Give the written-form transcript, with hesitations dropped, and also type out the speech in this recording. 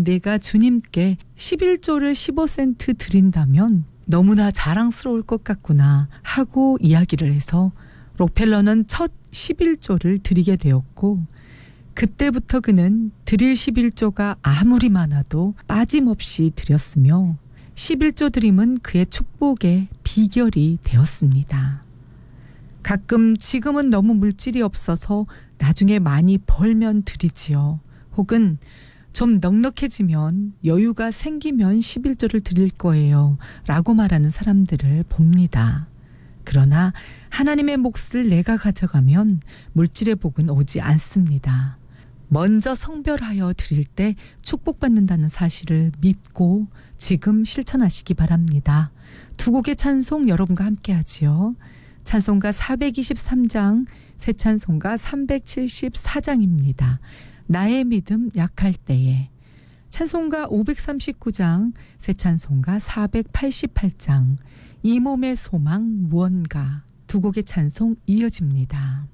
그럼 내가 주님께 11조를 15센트 드린다면 너무나 자랑스러울 것 같구나 하고 이야기를 해서 록펠러는 첫 11조를 드리게 되었고, 그때부터 그는 드릴 11조가 아무리 많아도 빠짐없이 드렸으며 11조 드림은 그의 축복의 비결이 되었습니다. 가끔 지금은 너무 물질이 없어서 나중에 많이 벌면 드리지요. 혹은 좀 넉넉해지면 여유가 생기면 11조를 드릴 거예요 라고 말하는 사람들을 봅니다. 그러나 하나님의 몫을 내가 가져가면 물질의 복은 오지 않습니다. 먼저 성별하여 드릴 때 축복받는다는 사실을 믿고 지금 실천하시기 바랍니다. 두 곡의 찬송 여러분과 함께 하지요. 찬송가 423장, 새 찬송가 374장입니다. 나의 믿음 약할 때에. 찬송가 539장, 새 찬송가 488장, 이 몸의 소망 무언가. 두 곡의 찬송 이어집니다.